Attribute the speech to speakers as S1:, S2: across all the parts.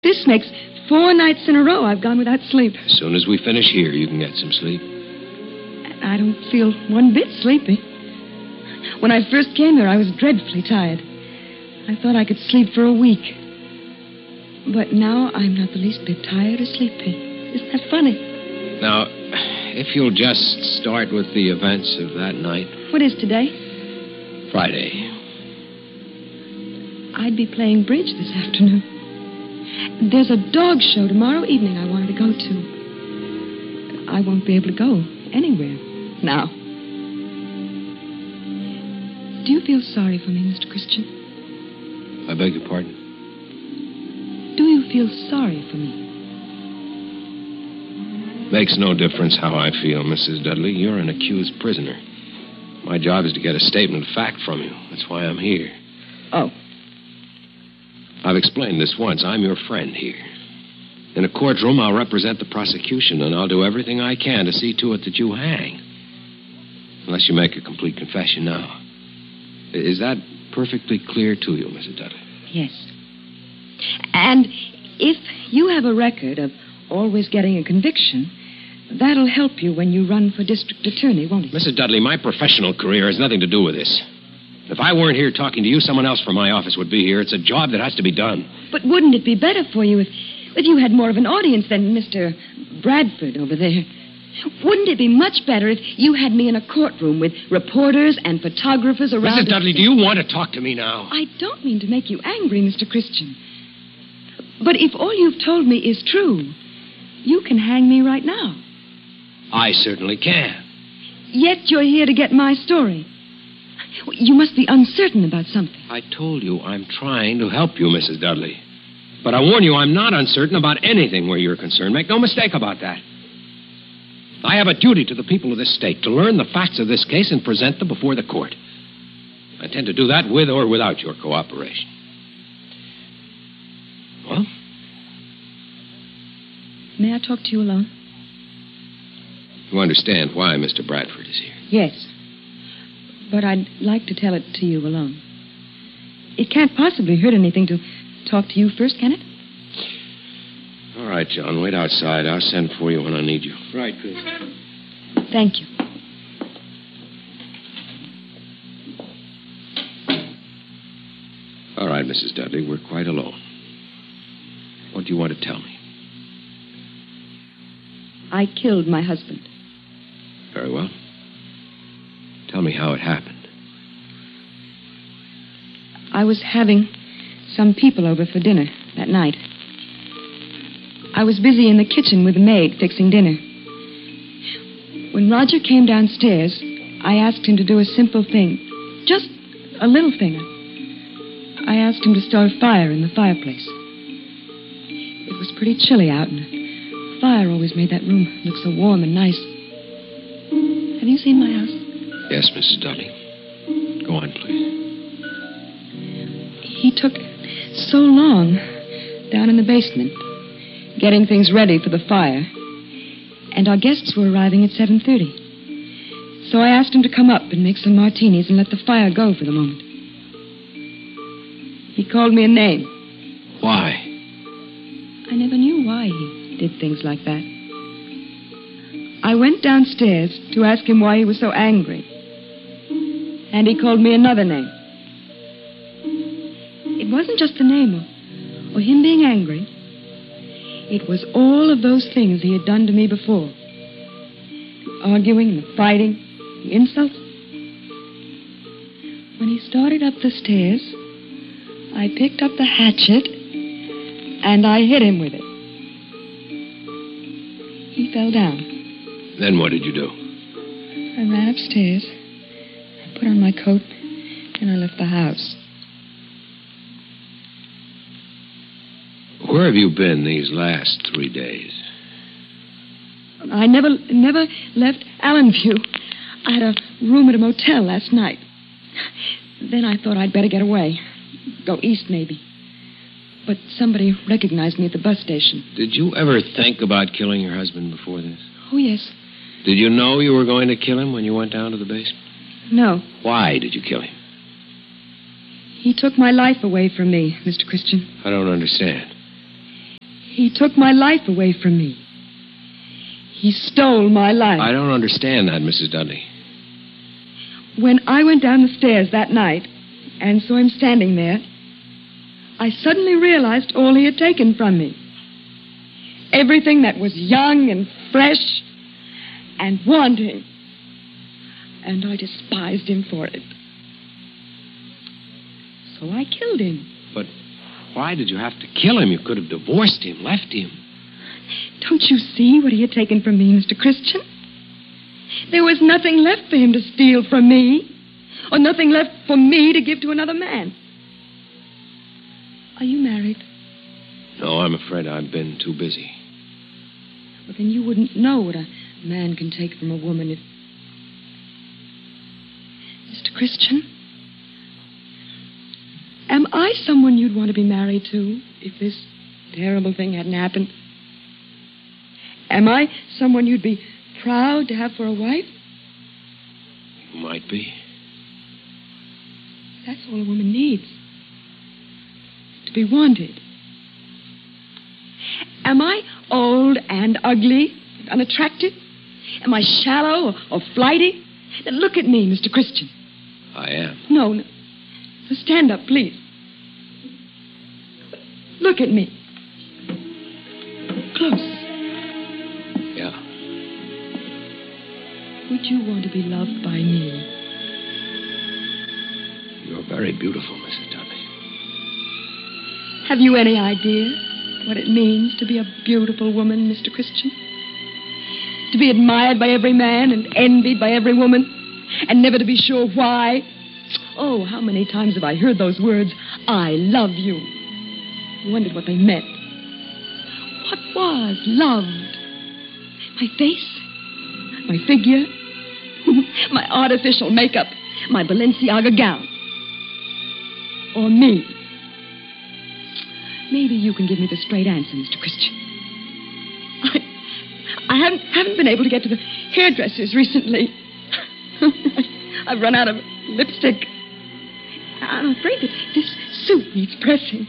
S1: This makes 4 nights in a row I've gone without sleep.
S2: As soon as we finish here, you can get some sleep.
S1: I don't feel one bit sleepy. When I first came here, I was dreadfully tired. I thought I could sleep for a week. But now I'm not the least bit tired or sleepy. Isn't that funny?
S2: Now, if you'll just start with the events of that night.
S1: What is today?
S2: Friday.
S1: I'd be playing bridge this afternoon. There's a dog show tomorrow evening I wanted to go to. I won't be able to go anywhere now. Do you feel sorry for me, Mr. Christian?
S2: I beg your pardon?
S1: Do you feel sorry for me?
S2: Makes no difference how I feel, Mrs. Dudley. You're an accused prisoner. My job is to get a statement of fact from you. That's why I'm here.
S1: Oh.
S2: I've explained this once. I'm your friend here. In a courtroom, I'll represent the prosecution, and I'll do everything I can to see to it that you hang. Unless you make a complete confession now. Is that perfectly clear to you, Mrs. Dudley?
S1: Yes. And if you have a record of always getting a conviction, that'll help you when you run for district attorney, won't it?
S2: Mrs. Dudley, my professional career has nothing to do with this. If I weren't here talking to you, someone else from my office would be here. It's a job that has to be done.
S1: But wouldn't it be better for you if you had more of an audience than Mr. Bradford over there? Wouldn't it be much better if you had me in a courtroom with reporters and photographers around?
S2: Mrs. Dudley, do you want to talk to me now?
S1: I don't mean to make you angry, Mr. Christian. But if all you've told me is true, you can hang me right now.
S2: I certainly can.
S1: Yet you're here to get my story. You must be uncertain about something.
S2: I told you I'm trying to help you, Mrs. Dudley. But I warn you, I'm not uncertain about anything where you're concerned. Make no mistake about that. I have a duty to the people of this state to learn the facts of this case and present them before the court. I intend to do that with or without your cooperation. Well?
S1: May I talk to you alone?
S2: You understand why Mr. Bradford is here?
S1: Yes. But I'd like to tell it to you alone. It can't possibly hurt anything to talk to you first, can it?
S2: All right, John. Wait outside. I'll send for you when I need you.
S3: Right, Chris.
S1: Thank you.
S2: All right, Mrs. Dudley. We're quite alone. What do you want to tell me?
S1: I killed my husband.
S2: Very well. Tell me how it happened.
S1: I was having some people over for dinner that night. I was busy in the kitchen with the maid fixing dinner. When Roger came downstairs, I asked him to do a simple thing. Just a little thing. I asked him to start a fire in the fireplace. It was pretty chilly out, and the fire always made that room look so warm and nice. Have you seen my house?
S2: Yes, Mrs. Dudley. Go on, please.
S1: He took so long down in the basement, getting things ready for the fire. And our guests were arriving at 7:30. So I asked him to come up and make some martinis and let the fire go for the moment. He called me a name.
S2: Why?
S1: I never knew why he did things like that. I went downstairs to ask him why he was so angry. And he called me another name. It wasn't just the name or him being angry. It was all of those things he had done to me before. The arguing, the fighting, the insults. When he started up the stairs, I picked up the hatchet and I hit him with it. He fell down.
S2: Then what did you do?
S1: I ran upstairs. I put on my coat and I left the house.
S2: Where have you been these last 3 days?
S1: I never left Allenview. I had a room at a motel last night. Then I thought I'd better get away. Go east, maybe. But somebody recognized me at the bus station.
S2: Did you ever think about killing your husband before this?
S1: Oh, yes.
S2: Did you know you were going to kill him when you went down to the basement?
S1: No.
S2: Why did you kill him?
S1: He took my life away from me, Mr. Christian.
S2: I don't understand.
S1: He took my life away from me. He stole my life.
S2: I don't understand that, Mrs. Dudley.
S1: When I went down the stairs that night and saw him standing there, I suddenly realized all he had taken from me. Everything that was young and fresh and wanting. And I despised him for it. So I killed him.
S2: But why did you have to kill him? You could have divorced him, left him.
S1: Don't you see what he had taken from me, Mr. Christian? There was nothing left for him to steal from me, or nothing left for me to give to another man. Are you married?
S2: No, I'm afraid I've been too busy.
S1: Well, then you wouldn't know what a man can take from a woman if... Mr. Christian, am I someone you'd want to be married to if this terrible thing hadn't happened? Am I someone you'd be proud to have for a wife?
S2: You might be.
S1: That's all a woman needs. To be wanted. Am I old and ugly, unattractive? Am I shallow or flighty? Then look at me, Mr. Christian.
S2: I am.
S1: No. So stand up, please. Look at me. Close.
S2: Yeah.
S1: Would you want to be loved by me?
S2: You're very beautiful, Mrs. Dudley.
S1: Have you any idea what it means to be a beautiful woman, Mr. Christian? To be admired by every man and envied by every woman, and never to be sure why. Oh, how many times have I heard those words, I love you. Wondered what they meant. What was loved? My face? My figure? My artificial makeup? My Balenciaga gown? Or me? Maybe you can give me the straight answer, Mr. Christian. I haven't been able to get to the hairdressers recently. I've run out of lipstick. I'm afraid that this suit needs pressing.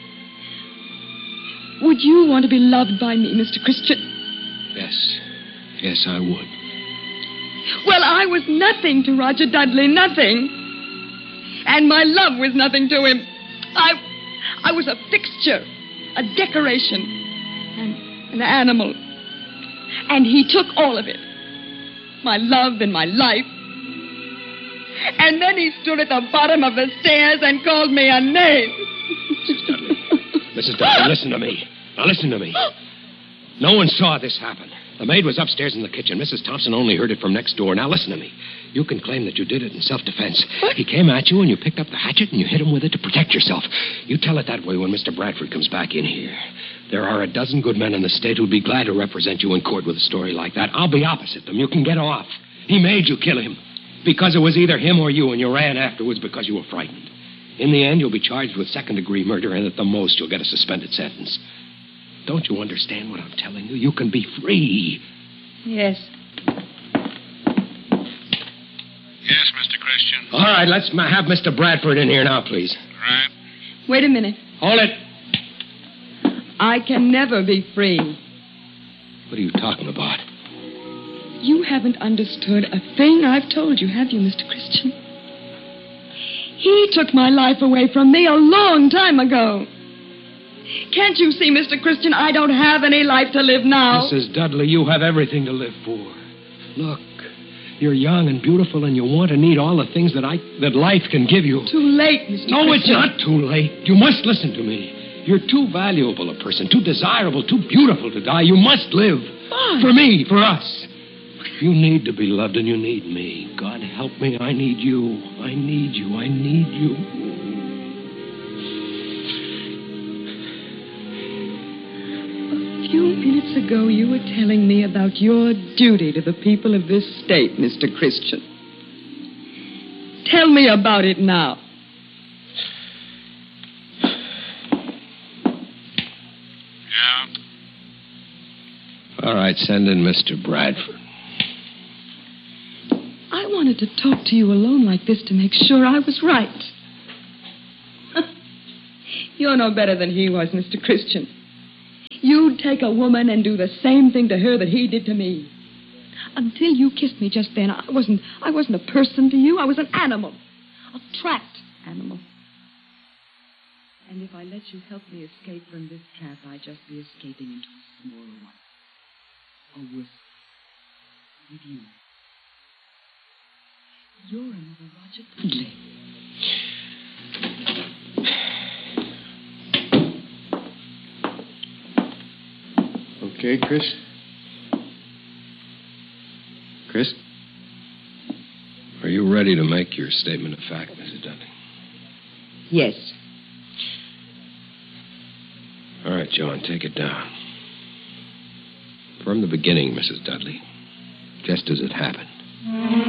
S1: Would you want to be loved by me, Mr. Christian?
S2: Yes. Yes, I would.
S1: Well, I was nothing to Roger Dudley, nothing. And my love was nothing to him. I was a fixture, a decoration, an animal. And he took all of it. My love and my life. And then he stood at the bottom of the stairs and called me a name.
S2: Mrs. Dudley, listen to me. Now listen to me. No one saw this happen. The maid was upstairs in the kitchen. Mrs. Thompson only heard it from next door. Now listen to me. You can claim that you did it in self-defense.
S1: What?
S2: He came at you and you picked up the hatchet and you hit him with it to protect yourself. You tell it that way when Mr. Bradford comes back in here. There are a dozen good men in the state who'd be glad to represent you in court with a story like that. I'll be opposite them. You can get off. He made you kill him because it was either him or you, and you ran afterwards because you were frightened. In the end, you'll be charged with second-degree murder, and at the most, you'll get a suspended sentence. Don't you understand what I'm telling you? You can be free.
S1: Yes.
S3: Yes, Mr. Christian.
S2: All right, let's have Mr. Bradford in here now, please.
S3: Right.
S1: Wait a minute.
S2: Hold it.
S1: I can never be free.
S2: What are you talking about?
S1: You haven't understood a thing I've told you, have you, Mr. Christian? He took my life away from me a long time ago. Can't you see, Mr. Christian, I don't have any life to live now?
S2: Mrs. Dudley, you have everything to live for. Look, you're young and beautiful, and you want and need all the things that life can give you.
S1: Too late, Mr.
S2: No,
S1: Christian.
S2: it's not too late. You must listen to me. You're too valuable a person, too desirable, too beautiful to die. You must live.
S1: Why?
S2: For me, for us. You need to be loved, and you need me. God help me, I need you. I need you. I need you.
S1: A few minutes ago, you were telling me about your duty to the people of this state, Mr. Christian. Tell me about it now.
S3: Yeah?
S2: All right, send in Mr. Bradford.
S1: I wanted to talk to you alone like this to make sure I was right. You're no better than he was, Mr. Christian. You take a woman and do the same thing to her that he did to me. Until you kissed me just then, I wasn't a person to you. I was an animal. A trapped animal. And if I let you help me escape from this trap, I'd just be escaping into a smaller one. A worse with you. You're another Roger Dudley.
S4: Okay, Chris? Chris?
S2: Are you ready to make your statement of fact, Mrs. Dudley?
S1: Yes.
S2: All right, John, take it down. From the beginning, Mrs. Dudley, just as it happened.